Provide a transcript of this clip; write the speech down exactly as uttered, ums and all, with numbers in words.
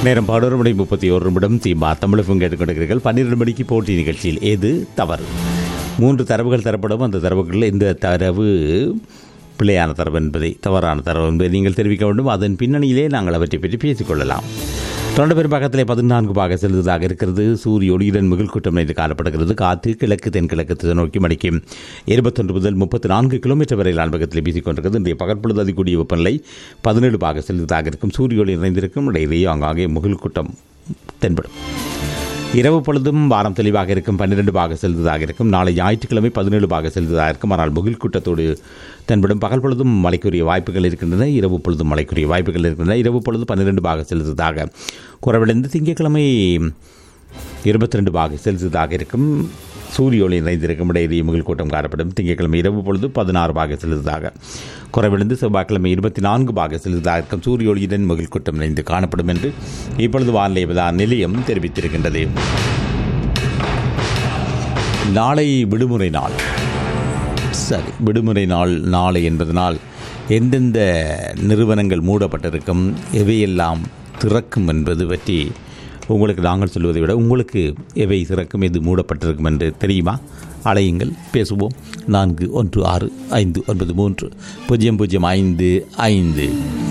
நேரம் பதினொரு மணி முப்பத்தி ஒரு நிமிடம் தீமா தமிழகம் கேட்டுக்கொண்டிருக்கிறீர்கள். பன்னிரண்டு மணிக்கு போட்டி நிகழ்ச்சியில் எது தவறு. மூன்று தரவுகள் தரப்படும். அந்த தரவுகளில் இந்த தரவு பிழையான தரவு என்பதை, தவறான தரவு என்பதை நீங்கள் தெரிவிக்க வேண்டும். அதன் பின்னணியிலே நாங்கள் அவற்றை பற்றி பேசிக்கொள்ளலாம். தொண்டை பெரும்பாக்கத்திலே பதினான்கு பாக செலுத்ததாக இருக்கிறது. சூரிய ஒளியுடன் மிகுல் கூட்டம் என்று காணப்படுகிறது. காற்று கிழக்கு தென்கிழக்கு நோக்கி மணிக்கு இருபத்தொன்று முதல் முப்பத்தி நான்கு கிலோமீட்டர் வரையிலான வேகத்தில் வீசிக் கொண்டிருக்கிறது. இன்றைய பகற்பொழுது அதிகூடிய வெப்பநிலை பதினேழு பாக செலுத்ததாக இருக்கும். சூரிய ஒளி நிறைந்திருக்கும். இடையிலேயே ஆங்காங்கே மிகுல் கூட்டம் தென்படும். இரவு பொழுதும் வாரம் தெளிவாக இருக்கும். பன்னிரண்டு பாக செலுத்ததாக இருக்கும். நாளை ஞாயிற்றுக்கிழமை பதினேழு பாக செலுத்ததாக இருக்கும். ஆனால் முகில் கூட்டத்தோடு தென்படும். பகல் பொழுதும் மழைக்குரிய வாய்ப்புகள் இருக்கின்றன. இரவு பொழுதும் மழைக்குரிய வாய்ப்புகள் இருக்கின்றன. இரவு பொழுது பன்னிரண்டு பாக செலுத்ததாக குறைவடைந்து திங்கட்கிழமை இருபத்தி ரெண்டு பாக செலுத்ததாக இருக்கும். சூரிய ஒளி நிறைந்திருக்கும். இடையிலேயே முகில் கூட்டம் காணப்படும். திங்கட்கிழமை இரவு பொழுது பதினாறு பாக செலுத்ததாக குறைவடைந்து செவ்வாய்க்கிழமை இருபத்தி நான்கு பாக செலுத்ததாக இருக்கும். சூரிய ஒளியுடன் முகில் கூட்டம் நிறைந்து காணப்படும் என்று இப்பொழுது வானிலை நிலையம் தெரிவித்திருக்கின்றது. நாளை விடுமுறை நாள். சரி, விடுமுறை நாள் நாளை என்பதனால் எந்தெந்த நிறுவனங்கள் மூடப்பட்டிருக்கும், எவையெல்லாம் திறக்கும் என்பது பற்றி உங்களுக்கு நாங்கள் சொல்வதை விட உங்களுக்கு எவை திறக்கும், எது மூடப்பட்டிருக்கும் என்று தெரியுமா? அழையுங்கள், பேசுவோம். நான்கு ஒன்று ஆறு ஐந்து ஒன்பது மூன்று பூஜ்ஜியம் பூஜ்ஜியம் ஐந்து ஐந்து.